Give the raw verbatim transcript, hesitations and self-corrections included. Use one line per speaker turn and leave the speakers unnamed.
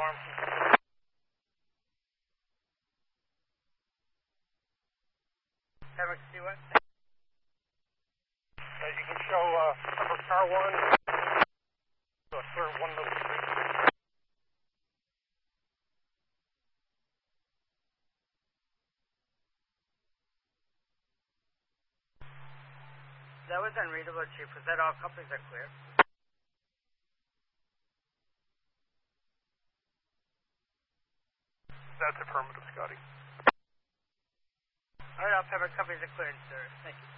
alarm.
Pembroke, see what?
Uh, you can show uh, upper car one. So it's for one little street.
That was unreadable, Chief. Was that all companies are clear?
That's affirmative, Scotty.
All right, all Pembroke companies are cleared, sir. Thank you.